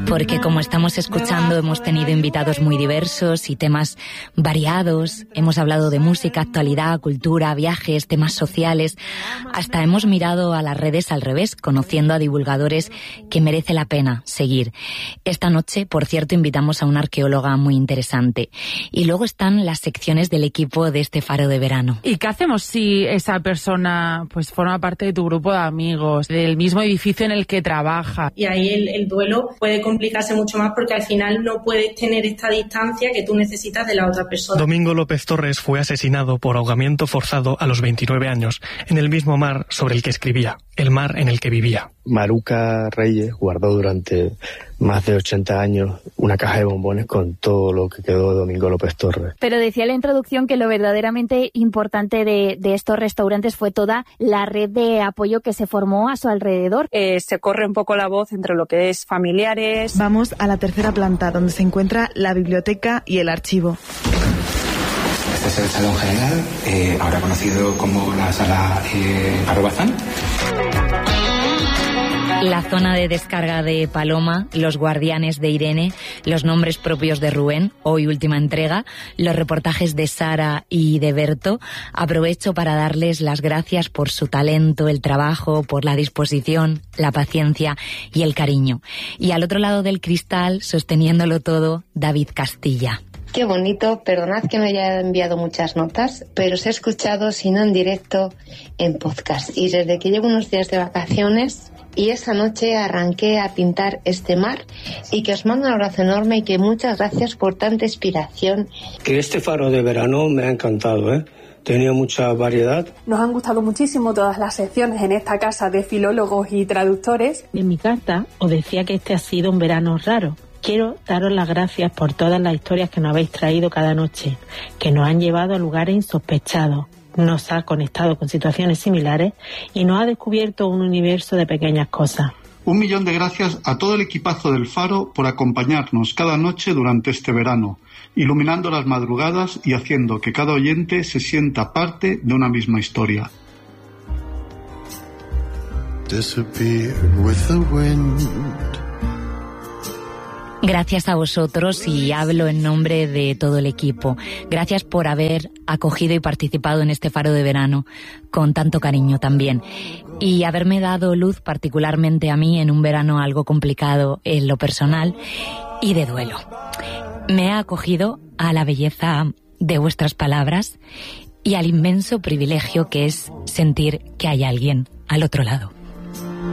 porque como estamos escuchando hemos tenido invitados muy diversos y temas variados. Hemos hablado de música, actualidad, cultura, viajes, temas sociales. Hasta hemos mirado a las redes al revés, conociendo a divulgadores que merece la pena seguir. Esta noche, por cierto, invitamos a una arqueóloga muy interesante. Y luego están las secciones del equipo de este faro de verano. ¿Y qué hacemos si esa persona pues forma parte de tu grupo de amigos, del mismo edificio en el que trabaja? Y ahí el duelo puede complicarse mucho más porque al final no puedes tener esta distancia que tú necesitas de la otra persona. Domingo López Torres fue asesinado por ahogamiento forzado a los 29 años en el mismo mar sobre el que escribía, el mar en el que vivía. Maruca Reyes guardó durante más de 80 años una caja de bombones con todo lo que quedó de Domingo López Torres. Pero decía en la introducción que lo verdaderamente importante de estos restaurantes fue toda la red de apoyo que se formó a su alrededor. Se corre un poco la voz entre lo que es familiares. Vamos a la tercera planta, donde se encuentra la biblioteca y el archivo. Este es el Salón General, ahora conocido como la Sala Paro Bazán. La zona de descarga de Paloma, los guardianes de Irene, los nombres propios de Rubén, hoy última entrega, los reportajes de Sara y de Berto. Aprovecho para darles las gracias por su talento, el trabajo, por la disposición, la paciencia y el cariño. Y al otro lado del cristal, sosteniéndolo todo, David Castilla. Qué bonito, perdonad que me haya enviado muchas notas, pero os he escuchado, si no en directo, en podcast. Y desde que llevo unos días de vacaciones y esa noche arranqué a pintar este mar, y que os mando un abrazo enorme y que muchas gracias por tanta inspiración. Que este faro de verano me ha encantado, Tenía mucha variedad. Nos han gustado muchísimo todas las secciones en esta casa de filólogos y traductores. En mi carta os decía que este ha sido un verano raro. Quiero daros las gracias por todas las historias que nos habéis traído cada noche, que nos han llevado a lugares insospechados, nos ha conectado con situaciones similares y nos ha descubierto un universo de pequeñas cosas. 1.000.000 de gracias a todo el equipazo del Faro por acompañarnos cada noche durante este verano, iluminando las madrugadas y haciendo que cada oyente se sienta parte de una misma historia. Gracias a vosotros, y hablo en nombre de todo el equipo. Gracias por haber acogido y participado en este faro de verano con tanto cariño también. Y haberme dado luz particularmente a mí en un verano algo complicado en lo personal y de duelo. Me he acogido a la belleza de vuestras palabras y al inmenso privilegio que es sentir que hay alguien al otro lado.